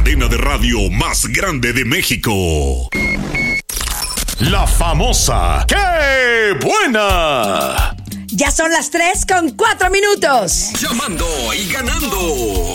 cadena de radio más grande de México. La famosa ¡Qué buena! Ya son las 3:04. Llamando y ganando.